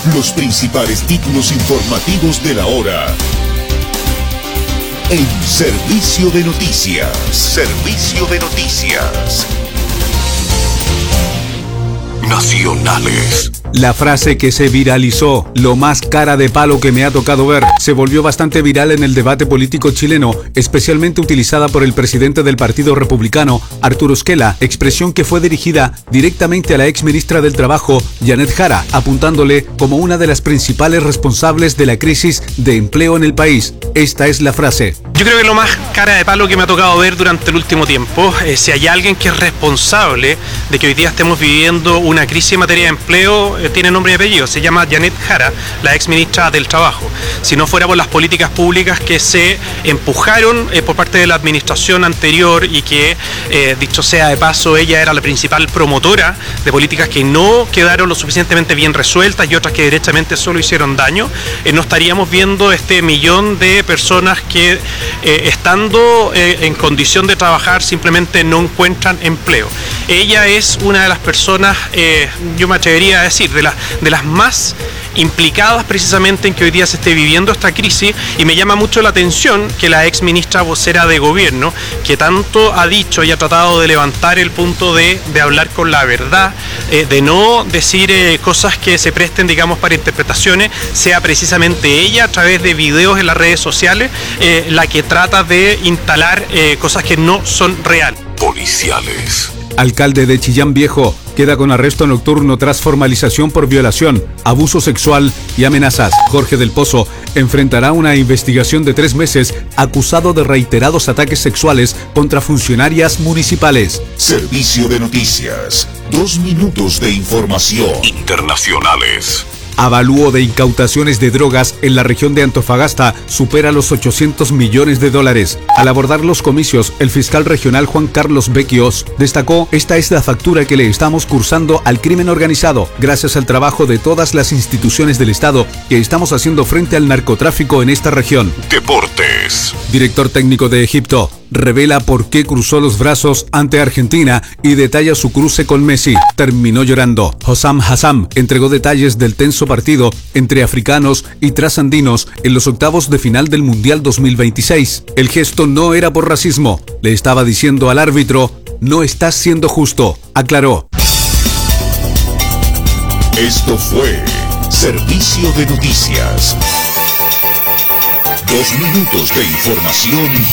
Los principales títulos informativos de la hora. En Servicio de Noticias. Servicio de Noticias. Nacionales. La frase que se viralizó, lo más cara de palo que me ha tocado ver, se volvió bastante viral en el debate político chileno, especialmente utilizada por el presidente del Partido Republicano, Arturo Esquela, expresión que fue dirigida directamente a la ex ministra del Trabajo, Janet Jara, apuntándole como una de las principales responsables de la crisis de empleo en el país. Esta es la frase. Yo creo que lo más cara de palo que me ha tocado ver durante el último tiempo, si hay alguien que es responsable de que hoy día estemos viviendo una crisis en materia de empleo, tiene nombre y apellido, se llama Janet Jara, la ex ministra del Trabajo. Si no fuera por las políticas públicas que se empujaron por parte de la administración anterior y que, dicho sea de paso, ella era la principal promotora de políticas que no quedaron lo suficientemente bien resueltas y otras que derechamente solo hicieron daño, no estaríamos viendo este millón de personas que estando en condición de trabajar simplemente no encuentran empleo. Ella es una de las personas, yo me atrevería a decir, de las más implicadas precisamente en que hoy día se esté viviendo esta crisis, y me llama mucho la atención que la ex ministra vocera de gobierno, que tanto ha dicho y ha tratado de levantar el punto de hablar con la verdad, de no decir cosas que se presten, digamos, para interpretaciones, sea precisamente ella a través de videos en las redes sociales la que trata de instalar cosas que no son reales. Policiales. Alcalde de Chillán Viejo queda con arresto nocturno tras formalización por violación, abuso sexual y amenazas. Jorge del Pozo enfrentará una investigación de 3 meses acusado de reiterados ataques sexuales contra funcionarias municipales. Servicio de Noticias. 2 minutos de información. Internacionales. Avalúo de incautaciones de drogas en la región de Antofagasta supera los $800 millones. Al abordar los comicios, el fiscal regional Juan Carlos Becchios destacó: esta es la factura que le estamos cursando al crimen organizado, gracias al trabajo de todas las instituciones del Estado que estamos haciendo frente al narcotráfico en esta región. Deportes. Director técnico de Egipto revela por qué cruzó los brazos ante Argentina y detalla su cruce con Messi. Terminó llorando. Hossam Hassam entregó detalles del tenso partido entre africanos y trasandinos en los octavos de final del Mundial 2026. El gesto no era por racismo. Le estaba diciendo al árbitro: no estás siendo justo, aclaró. Esto fue Servicio de Noticias. 2 minutos de información